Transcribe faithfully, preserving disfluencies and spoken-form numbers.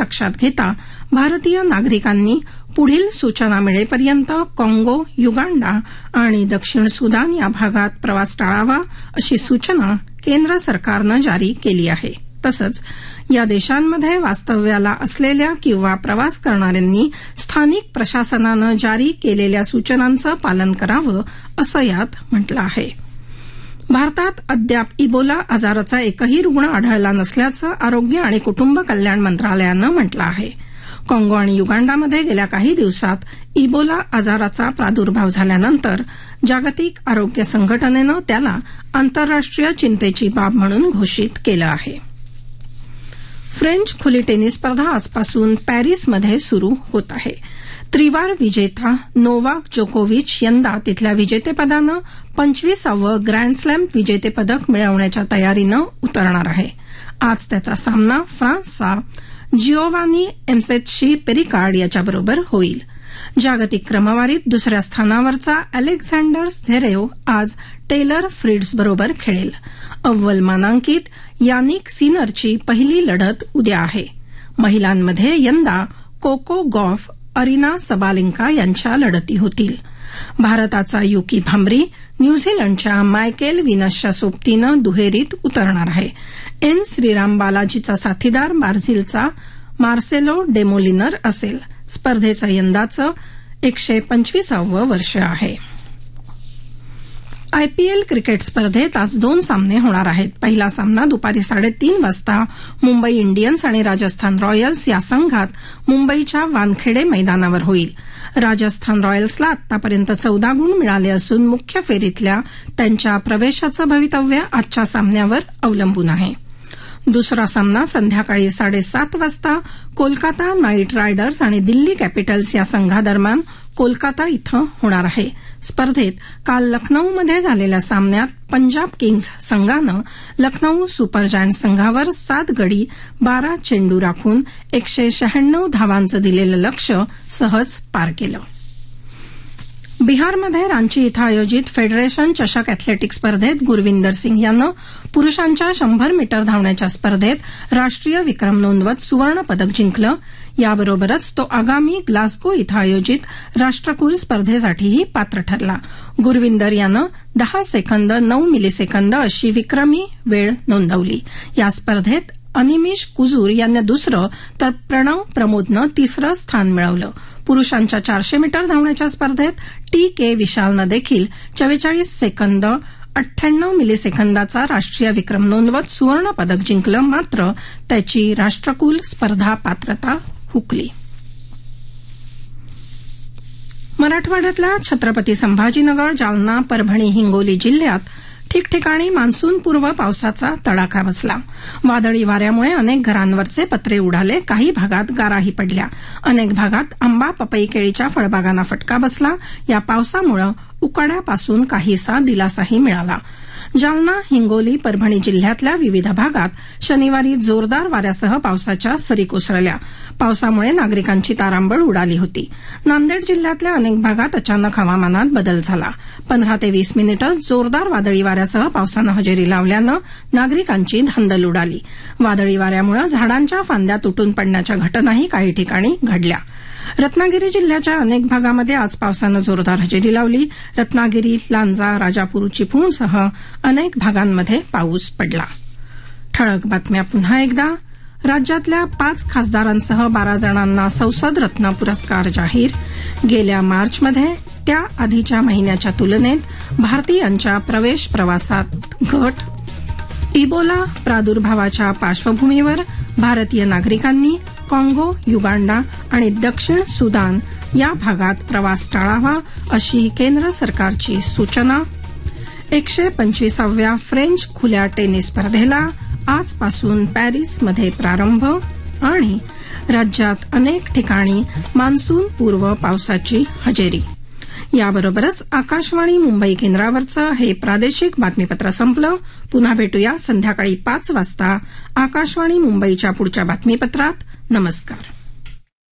लक्षात घेता भारतीय नागरिकांनी पुढील सूचना मिळेपर्यंत काँगो, युगांडा आणि दक्षिण सुदान या भागात प्रवास टाळावा अशी सूचना केंद्र सरकारनं जारी केली आहे. तसंच या देशांमध्ये वास्तव्याला असलेल्या किंवा प्रवास करणाऱ्यांनी स्थानिक प्रशासनानं जारी केलेल्या सूचनांचं पालन करावं असं यात म्हटलं आहे. भारतात अद्याप इबोला आजाराचा एकही रुग्ण आढळला नसल्याचं आरोग्य आणि कुटुंब कल्याण मंत्रालयानं म्हटलं आहे. काँगो आणि युगांडामध्ये गेल्या काही दिवसात इबोला आजाराचा प्रादुर्भाव झाल्यानंतर जागतिक आरोग्य संघटनेनं त्याला आंतरराष्ट्रीय चिंतेची बाब म्हणून घोषित केलं आहे. फ्रेंच खुली टेनिस स्पर्धा आजपासून पॅरिसमध्ये सुरू होत आहे. त्रिवार विजेता नोवाक जोकोविच यंदा तिथल्या विजेतेपदानं पंचवीसावं ग्रँडस्लॅम विजेतेपदक मिळवण्याच्या तयारीनं उतरणार आहे. आज त्याचा सामना फ्रान्सचा जिओवानी एम्सेटशी पेरिकार्ड याच्याबरोबर होईल. जागतिक क्रमवारीत दुसऱ्या स्थानावरचा अलेक्झांडर झ्वेरेव आज टेलर फ्रिट्झ बरोबर खेळेल. अव्वल मानांकित यानिक सिनरची पहिली लढत उद्या आहे. महिलांमध्ये यंदा कोको गॉफ, अरिना सबालेंका यांच्या लढती होतील. भारताचा युकी भांबरी न्यूझीलंडच्या मायकेल विनसच्या सोबतीनं दुहेरीत उतरणार आहे. एन श्रीराम बालाजीचा साथीदार ब्राझीलचा मार्सेलो डेमोलिनर असेल. स्पर्धेचं यंदाचं एकशे पंचवीसावं वर्ष आहे. आयपीएल क्रिकेट स्पर्धेत आज दोन सामने होणार आहेत. पहिला सामना दुपारी साडेतीन वाजता मुंबई इंडियन्स आणि राजस्थान रॉयल्स या संघात मुंबईच्या वानखेडे मैदानावर होईल. राजस्थान रॉयल्सला आतापर्यंत चौदा गुण मिळाले असून मुख्य फेरीतल्या त्यांच्या प्रवेशाचं भवितव्य आजच्या सामन्यावर अवलंबून आहे. दुसरा सामना संध्याकाळी साडेसात वाजता कोलकाता नाईट रायडर्स आणि दिल्ली कॅपिटल्स या संघादरम्यान कोलकाता इथं होणार आहे. स्पर्धेत काल लखनौमध्ये झालेल्या सामन्यात पंजाब किंग्ज संघानं लखनौ सुपर जायंट्स संघावर सात गडी बारा चेंडू राखून एकशे शहाण्णव धावांचं दिलेलं लक्ष्य सहज पार केलं. बिहारमध्ये रांची इथं आयोजित फेडरेशन चषक अॅथलेटिक्स स्पर्धेत गुरविंदर सिंग यानं पुरुषांच्या शंभर मीटर धावण्याच्या स्पर्धेत राष्ट्रीय विक्रम नोंदवत सुवर्ण पदक जिंकलं. याबरोबरच तो आगामी ग्लासगो इथं आयोजित राष्ट्रकुल स्पर्धेसाठीही पात्र ठरला. गुरविंदर यानं दहा सेकंद नऊ मिलीसेकंद अशी विक्रमी वेळ नोंदवली. या स्पर्धेत अनिमिष कुजूर यांनी दुसरं तर प्रणव प्रमोदनं तिसरं स्थान मिळवलं. पुरुषांच्या चारशे मीटर धावण्याच्या स्पर्धेत टी के विशालनं देखील चव्वेचाळीस सेकंद अठ्ठ्याण्णव मिलीसेकंदाचा राष्ट्रीय विक्रम नोंदवत सुवर्ण पदक जिंकलं. मात्र त्याची राष्ट्रकुल स्पर्धा पात्रता हुकली. मराठवाड्यातल्या छत्रपती संभाजीनगर, जालना, परभणी, हिंगोली जिल्ह्यात ठिकठिकाणी मान्सूनपूर्व पावसाचा तडाखा बसला. वादळी वाऱ्यामुळे अनेक घरांवरचे पत्रे उडाले. काही भागात गाराही पडल्या. अनेक भागात आंबा, पपई, केळीच्या फळबागांना फटका बसला. या पावसामुळे उकाड्यापासून काहीसा दिलासाही मिळाला. जालना, हिंगोली, परभणी जिल्ह्यातल्या विविध भागात शनिवारी जोरदार वाऱ्यासह पावसाच्या सरी कोसळल्या. पावसामुळे नागरिकांची तारांबळ उडाली होती. नांदेड जिल्ह्यातल्या अनेक भागात अचानक हवामानात बदल झाला. पंधरा ते वीस मिनिटं जोरदार वादळी वाऱ्यासह पावसानं हजेरी लावल्यानं नागरिकांची धांदल उडाली. वादळी वाऱ्यामुळे झाडांच्या फांद्या तुटून पडण्याच्या घटनाही काही ठिकाणी घडल्या. रत्नागिरी जिल्ह्याच्या अनेक भागामध्ये आज पावसानं जोरदार हजेरी लावली. रत्नागिरी, लांजा, राजापूर, चिपळूणसह अनेक भागांमध्ये पाऊस पडला. ठळक बातम्या पुन्हा एकदा. राज्यातल्या पाच खासदारांसह बारा जणांना संसद रत्न पुरस्कार जाहीर. गेल्या मार्चमध्ये त्या आधीच्या महिन्याच्या तुलनेत भारतीयांच्या प्रवेश प्रवासात घट. इबोला प्रादुर्भावाच्या पार्श्वभूमीवर भारतीय नागरिकांनी काँगो, युगांडा आणि दक्षिण सुदान या भागात प्रवास टाळावा अशी केंद्र सरकारची सूचना. एकशे पंचवीसाव्या फ्रेंच खुल्या टेनिस स्पर्धेला आजपासून पॅरिसमध्ये प्रारंभ. आणि राज्यात अनेक ठिकाणी मान्सूनपूर्व पावसाची हजेरी. याबरोबरच आकाशवाणी मुंबई केंद्रावरचं हे प्रादेशिक बातमीपत्र संपलं. पुन्हा भेटूया संध्याकाळी पाच वाजता आकाशवाणी मुंबईच्या पुढच्या बातमीपत्रात. नमस्कार.